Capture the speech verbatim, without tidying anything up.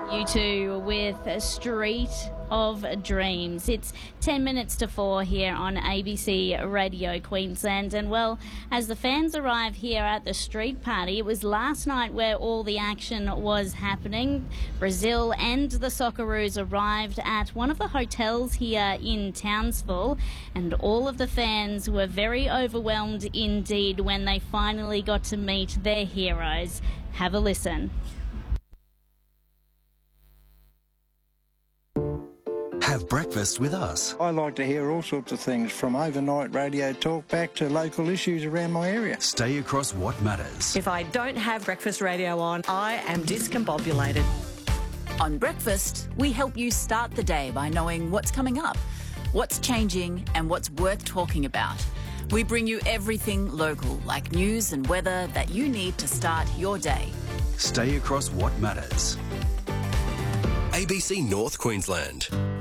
You two with a Street of Dreams. It's ten minutes to four here on A B C Radio Queensland. And well, as the fans arrive here at the street party, it was last night where all the action was happening. Brazil and the Socceroos arrived at one of the hotels here in Townsville, and all of the fans were very overwhelmed indeed when they finally got to meet their heroes. Have a listen. Have breakfast with us. I like to hear all sorts of things, from overnight radio talk back to local issues around my area. Stay across what matters. If I don't have breakfast radio on, I am discombobulated. On Breakfast, we help you start the day by knowing what's coming up, what's changing and what's worth talking about. We bring you everything local, like news and weather that you need to start your day. Stay across what matters. A B C North Queensland.